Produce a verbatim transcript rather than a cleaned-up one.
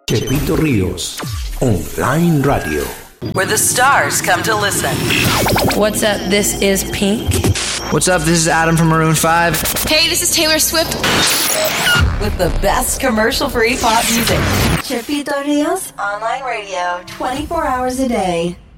Chepito Ríos, Online Radio. Where the stars come to listen. What's up? This is Pink. What's up? This is Adam from Maroon five. Hey, this is Taylor Swift. With the best commercial-free pop music. Chepito Ríos Online Radio, twenty-four hours a day.